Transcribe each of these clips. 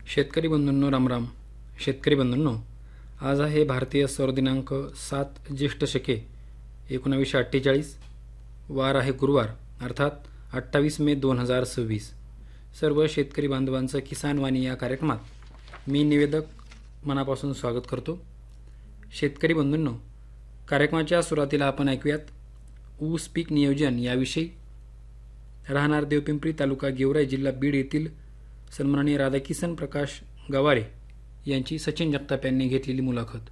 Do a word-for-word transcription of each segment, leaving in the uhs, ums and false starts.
शेतकरी बंधूंनो रामराम. शेतकरी बंधूंनो, आज आहे भारतीय सौर दिनांक सात ज्येष्ठ शके एकोणावीसशे अठ्ठेचाळीस. वार आहे गुरुवार, अर्थात अठ्ठावीस मे दोन हजार सव्वीस. सर्व शेतकरी बांधवांचं किसान वाणी या कार्यक्रमात मी निवेदक मनापासून स्वागत करतो. शेतकरी बंधूंनो, कार्यक्रमाच्या सुरुवातीला आपण ऐकूयात ऊस पीक नियोजन याविषयी. राहणार देवपिंपरी, तालुका गेवराई, जिल्हा बीड येथील सन्माननीय राधाकिसन प्रकाश गवारे यांची सचिन जगताप यांनी घेतलेली मुलाखत.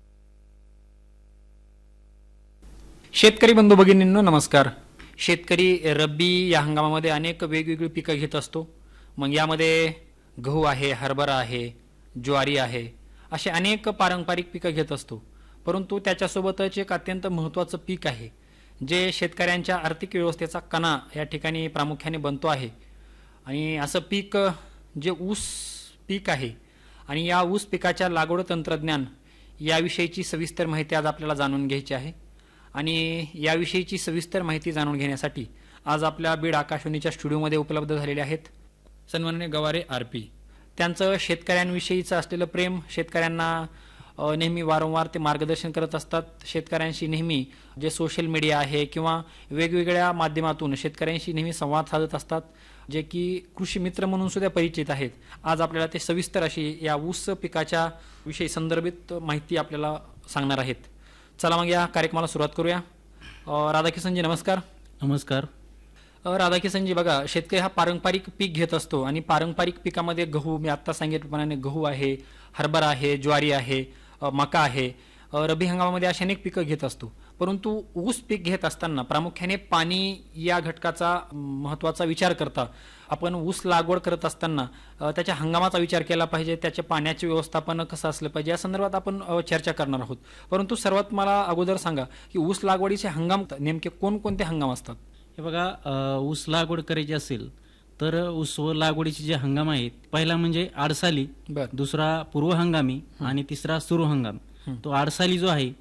शेतकरी बंधू भगिनींनो नमस्कार. शेतकरी रब्बी या हंगामामध्ये अनेक वेगवेगळी पिकं घेत असतो. मग यामध्ये गहू आहे, हरभरा आहे, ज्वारी आहे, असे अनेक पारंपरिक पिकं घेत असतो. परंतु त्याच्यासोबतच एक अत्यंत महत्त्वाचं पीक आहे जे शेतकऱ्यांच्या आर्थिक व्यवस्थेचा कणा या ठिकाणी प्रामुख्याने बनतो आहे. आणि असं पीक जे ऊस पीक आहे आणि या ऊस पिकाच्या लागवड तंत्रज्ञान याविषयीची सविस्तर माहिती आज आपल्याला जाणून घ्यायची आहे. आणि याविषयीची सविस्तर माहिती जाणून घेण्यासाठी आज आपल्या बीड आकाशवाणीच्या स्टुडिओमध्ये उपलब्ध झालेले आहेत सन्माननीय गवारे आर पी. त्यांचं शेतकऱ्यांविषयीचं असलेलं प्रेम, शेतकऱ्यांना नेहमी वारंवार ते मार्गदर्शन करत असतात. शेतकऱ्यांशी नेहमी जे सोशल मीडिया आहे किंवा वेगवेगळ्या माध्यमातून शेतकऱ्यांशी नेहमी संवाद साधत असतात, जे की कृषी मित्र म्हणून सुद्धा परिचित आहेत. आज आपल्याला ते सविस्तर अशी या ऊस पिकाच्या विषयी संदर्भित माहिती आपल्याला सांगणार आहेत. चला मग या कार्यक्रमाला सुरुवात करूया. राधाकिसनजी नमस्कार. नमस्कार. राधाकिसनजी, बघा, शेतकरी हा पारंपरिक पीक घेत असतो आणि पारंपरिक पिकामध्ये गहू, मी आत्ता सांगितल्याप्रमाणे गहू आहे, हरभरा आहे, ज्वारी आहे, मका आहे, रब्बी हंगामामध्ये अशी अनेक पिकं घेत असतो. परंतु ऊस पीक घेत असताना प्रामुख्याने पाणी या घटकाचा महत्त्वाचा विचार करता आपण ऊस लागवड करत असताना त्याच्या हंगामाचा विचार केला पाहिजे, त्याच्या पाण्याचे व्यवस्थापन कसं असलं पाहिजे या संदर्भात आपण चर्चा करणार आहोत. परंतु सर्वात मला अगोदर सांगा की ऊस लागवडीचे हंगाम नेमके कोणकोणते हंगाम असतात? हे बघा, ऊस लागवड करायची असेल तर ऊस लागवडीचे जे हंगाम आहेत, पहिला म्हणजे आडसाली, दुसरा पूर्व हंगामी आणि तिसरा सुरू हंगाम. तो आडसाली जो आहे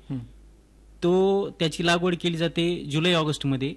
तो त्याची लागवड केली जाते जुलै ऑगस्ट मध्ये,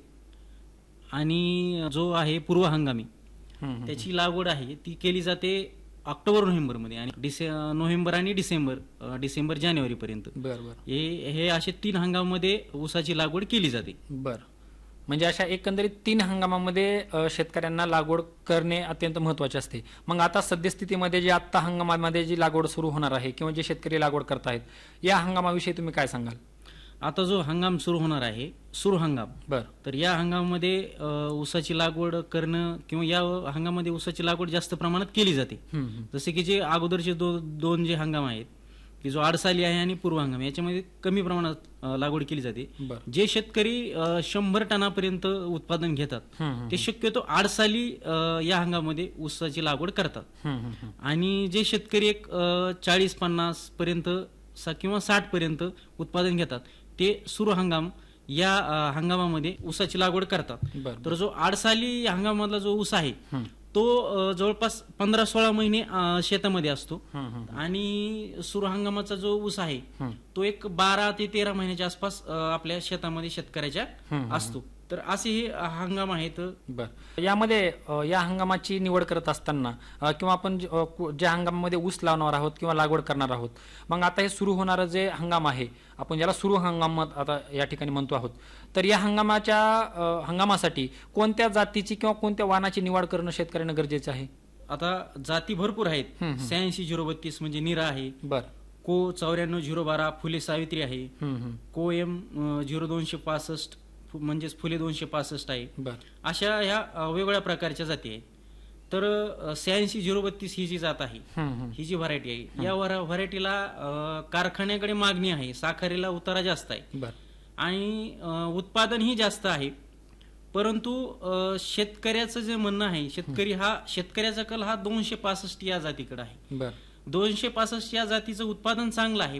आणि जो आहे पूर्व हंगामी त्याची लागवड आहे ती केली जाते ऑक्टोबर नोव्हेंबर मध्ये, आणि डिसे नोव्हेंबर आणि डिसेंबर डिसेंबर जानेवारी पर्यंत. बरोबर. हे हे असे तीन हंगामामध्ये ऊसाची लागवड केली जाते. बर, म्हणजे अशा एकंदरीत तीन हंगामामध्ये शेतकऱ्यांना लागवड करणे अत्यंत महत्त्वाचे असते. मग आता सद्यस्थितीमध्ये जे आत्ता हंगामामध्ये जी लागवड सुरू होणार आहे किंवा जे शेतकरी लागवड करतायत या हंगामाविषयी तुम्ही काय सांगाल? आता जो हंगाम सुरू होणार आहे सुरू हंगाम, बर, तर या हंगामामध्ये ऊसाची लागवड करणं किंवा या हंगामामध्ये ऊसाची लागवड जास्त प्रमाणात केली जाते. जसे की जे अगोदरचे दो, दोन जे हंगाम आहेत की जो आडसाली आहे आणि पूर्व हंगाम, याच्यामध्ये कमी प्रमाणात लागवड केली जाते. जे शेतकरी शंभर टनापर्यंत उत्पादन घेतात ते शक्यतो आडसाली या हंगामामध्ये ऊसाची लागवड करतात. आणि जे शेतकरी एक चाळीस पन्नास पर्यंत किंवा साठ पर्यंत उत्पादन घेतात ते सुरू हंगाम या हंगामामध्ये ऊसाची लागवड करतात. तर जो आडसाली हंगामामधला जो ऊस आहे तो जवळपास पंधरा सोळा महिने शेतामध्ये असतो, आणि सुरू हंगामाचा जो ऊस आहे तो एक बारा ते तेरा महिन्याच्या आसपास आपल्या शेतामध्ये शेतकऱ्याच्या असतो. तर असे हे हंगाम आहेत. बर, यामध्ये या हंगामाची निवड करत असताना किंवा आपण ज्या हंगामामध्ये ऊस लावणार आहोत किंवा लागवड करणार आहोत, मग आता हे सुरू होणारं जे हंगाम आहे आपण ज्याला सुरू हंगाम आता या ठिकाणी म्हणतो आहोत, तर या हंगामाच्या हंगामासाठी कोणत्या जातीची किंवा कोणत्या वाणाची निवड करणं शेतकऱ्यांना गरजेचं आहे? आता जाती भरपूर आहेत. शहाऐंशी झिरो बत्तीस म्हणजे निरा आहे, बर, को चौऱ्याण्णव झिरो बारा फुले सावित्री आहे, को एम झिरो दोनशे पासष्ट म्हणजेच फुले दोनशे पासष्ट आहे. अशा ह्या वेगवेगळ्या प्रकारच्या जाती आहेत. तर शहाऐंशी झिरो बत्तीस ही जी जात आहे, ही जी व्हरायटी आहे, या व्हरायटीला कारखान्याकडे मागणी आहे, साखरेला उतारा जास्त आहे आणि उत्पादनही जास्त आहे. परंतु शेतकऱ्याचं जे म्हणणं आहे, शेतकरी हा शेतकऱ्याचा कल हा दोनशे पासष्ट या जातीकडे आहे. दोनशे पासष्ट या जातीचं उत्पादन चांगलं आहे,